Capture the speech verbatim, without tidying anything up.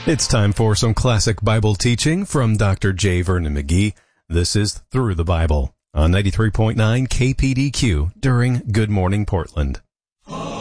It's time for some classic Bible teaching from Doctor J. Vernon McGee. This is Through the Bible on ninety-three point nine K P D Q during Good Morning Portland.